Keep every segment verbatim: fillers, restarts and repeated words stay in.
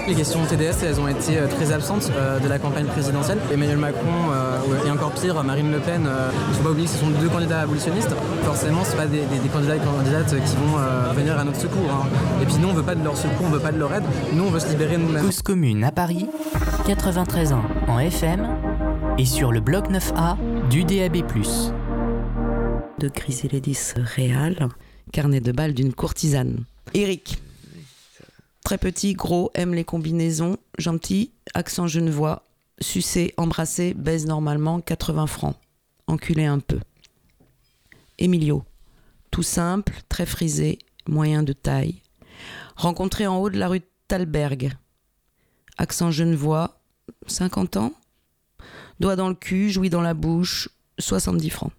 Les questions T D S, elles ont été euh, très absentes euh, de la campagne présidentielle. Emmanuel Macron euh, et encore pire, Marine Le Pen, il euh, ne faut pas oublier que ce sont deux candidats abolitionnistes. Forcément, ce ne sont pas des, des, des candidats et candidates qui vont euh, venir à notre secours. Hein. Et puis nous, on ne veut pas de leur secours, on ne veut pas de leur aide. Nous, on veut se libérer nous-mêmes. Cause commune à Paris, quatre-vingt-treize ans en F M et sur le bloc neuf A du D A B plus. De Chrysélédis Réal, carnet de balles d'une courtisane. Eric. Très petit, gros, aime les combinaisons, gentil, accent genevois, sucer, embrasser, baise normalement, quatre-vingts francs. Enculé un peu. Emilio. Tout simple, très frisé, moyen de taille. Rencontré en haut de la rue Thalberg. Accent genevois, cinquante ans. Doigt dans le cul, jouit dans la bouche, soixante-dix francs.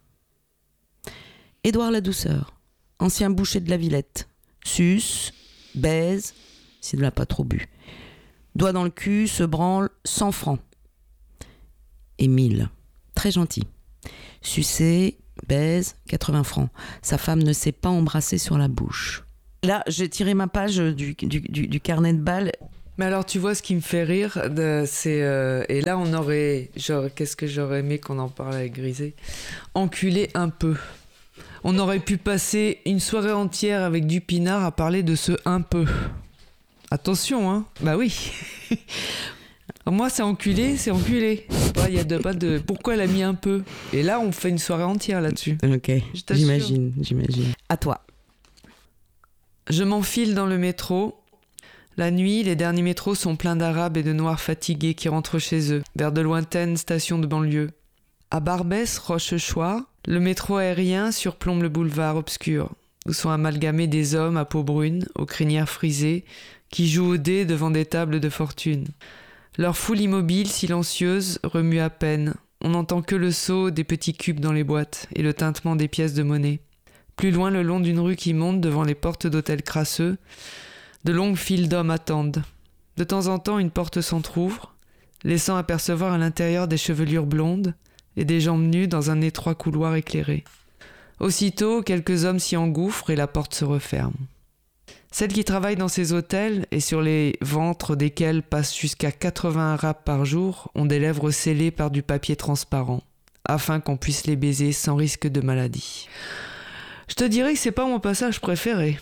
Édouard la Douceur. Ancien boucher de la Villette. Suce, baise, s'il ne l'a pas trop bu. Doigt dans le cul, se branle, cent francs. Émile. Très gentil. Sucer, baise, quatre-vingts francs. Sa femme ne sait pas embrasser sur la bouche. Là, j'ai tiré ma page du, du, du, du carnet de balles. Mais alors, tu vois, ce qui me fait rire, de, c'est... Euh, et là, on aurait... Genre, qu'est-ce que j'aurais aimé qu'on en parle avec Grisé ? Enculer un peu. On aurait pu passer une soirée entière avec du pinard à parler de ce un peu. Attention, hein. Bah oui. Moi, c'est enculé, c'est enculé. Il y a de, pas de... Pourquoi elle a mis un peu ? Et là, on fait une soirée entière là-dessus. Ok, j'imagine, j'imagine. À toi. Je m'enfile dans le métro. La nuit, les derniers métros sont pleins d'Arabes et de Noirs fatigués qui rentrent chez eux, vers de lointaines stations de banlieue. À Barbès, Rochechouart, le métro aérien surplombe le boulevard obscur, où sont amalgamés des hommes à peau brune, aux crinières frisées, qui jouent au dé devant des tables de fortune. Leur foule immobile, silencieuse, remue à peine. On n'entend que le saut des petits cubes dans les boîtes et le tintement des pièces de monnaie. Plus loin, le long d'une rue qui monte devant les portes d'hôtels crasseux, de longues files d'hommes attendent. De temps en temps, une porte s'entr'ouvre, laissant apercevoir à l'intérieur des chevelures blondes et des jambes nues dans un étroit couloir éclairé. Aussitôt, quelques hommes s'y engouffrent et la porte se referme. Celles qui travaillent dans ces hôtels et sur les ventres desquels passent jusqu'à quatre-vingts arabes par jour ont des lèvres scellées par du papier transparent, afin qu'on puisse les baiser sans risque de maladie. Je te dirais que c'est pas mon passage préféré.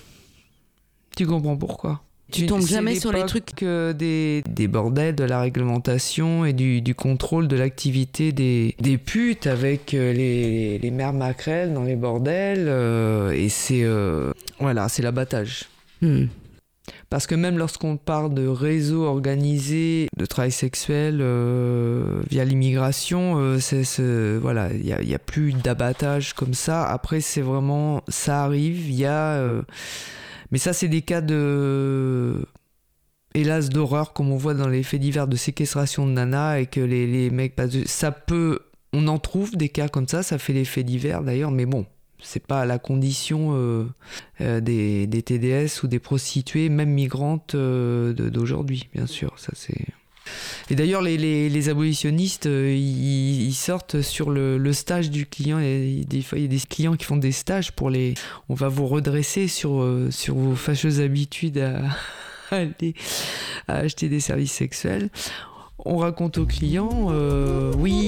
Tu comprends pourquoi ? Tu tombes jamais sur les trucs que des, des bordels de la réglementation et du, du contrôle de l'activité des, des putes avec les, les mères maquerelles dans les bordels euh, et c'est euh, voilà, c'est l'abattage. Hmm. Parce que même lorsqu'on parle de réseaux organisés de travail sexuel euh, via l'immigration, euh, c'est, c'est, voilà, il y a, y a plus d'abattage comme ça. Après, c'est vraiment, ça arrive, il y a... Euh, mais ça, c'est des cas de... hélas, d'horreur, comme on voit dans les faits divers de séquestration de nanas, et que les, les mecs passent... De... Ça peut... On en trouve des cas comme ça, ça fait les faits divers d'ailleurs, mais bon, c'est pas la condition euh, euh, des, des T D S ou des prostituées, même migrantes euh, de, d'aujourd'hui, bien sûr, ça c'est... Et d'ailleurs, les, les, les abolitionnistes, euh, ils, ils sortent sur le, le stage du client. Et des fois, il y a des clients qui font des stages pour les... On va vous redresser sur, euh, sur vos fâcheuses habitudes à, à, aller, à acheter des services sexuels. On raconte aux clients, euh, oui,